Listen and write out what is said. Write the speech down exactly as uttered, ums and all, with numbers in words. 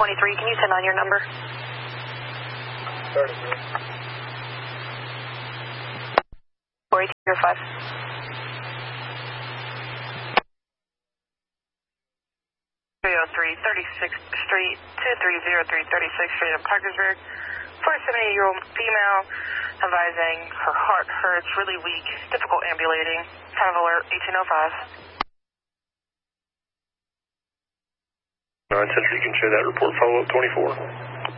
twenty-three. Can you send on your number? thirty-three. four eight zero five. three oh three, thirty-sixth Street, two three zero three, thirty-sixth Street in Parkersburg. For a seventy-year-old female, advising her heart hurts, really weak, difficult ambulating. Time of alert, eighteen oh five. nine ten, you can share that report, follow up twenty-four.